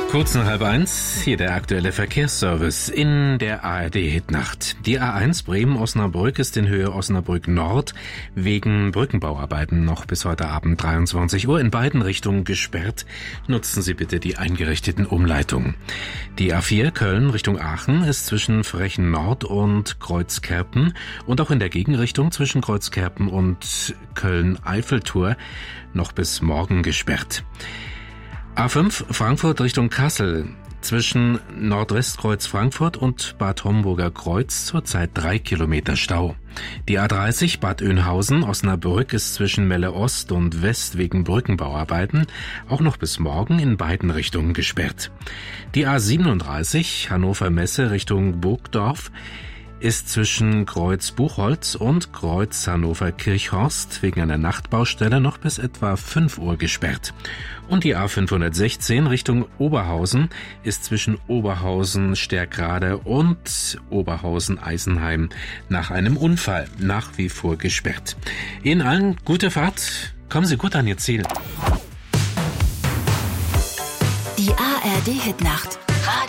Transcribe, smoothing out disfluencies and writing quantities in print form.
Kurz nach 12:30, hier der aktuelle Verkehrsservice in der ARD-Hitnacht. Die A1 Bremen-Osnabrück ist in Höhe Osnabrück Nord wegen Brückenbauarbeiten noch bis heute Abend 23 Uhr in beiden Richtungen gesperrt. Nutzen Sie bitte die eingerichteten Umleitungen. Die A4 Köln Richtung Aachen ist zwischen Frechen Nord und Kreuzkerpen und auch in der Gegenrichtung zwischen Kreuzkerpen und Köln-Eiffeltor noch bis morgen gesperrt. A5 Frankfurt Richtung Kassel zwischen Nordwestkreuz Frankfurt und Bad Homburger Kreuz zurzeit 3 Kilometer Stau. Die A30 Bad Oeynhausen Osnabrück ist zwischen Melle Ost und West wegen Brückenbauarbeiten auch noch bis morgen in beiden Richtungen gesperrt. Die A37 Hannover Messe Richtung Burgdorf ist zwischen Kreuz Buchholz und Kreuz Hannover Kirchhorst wegen einer Nachtbaustelle noch bis etwa 5 Uhr gesperrt. Und die A516 Richtung Oberhausen ist zwischen Oberhausen Sterkrade und Oberhausen Eisenheim nach einem Unfall nach wie vor gesperrt. Ihnen allen gute Fahrt, kommen Sie gut an Ihr Ziel. Die ARD Hitnacht.